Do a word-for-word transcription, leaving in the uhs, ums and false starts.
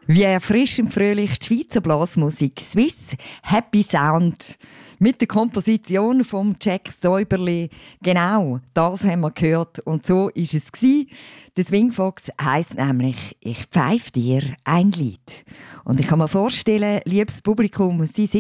Wie erfrischend fröhlich die Schweizer Blasmusik Swiss Happy Sound mit der Komposition von Jack Säuberli. Genau, das haben wir gehört und so ist es gsi. Der Swingfox heisst nämlich «Ich pfeif dir ein Lied». Und ich kann mir vorstellen, liebes Publikum, Sie sind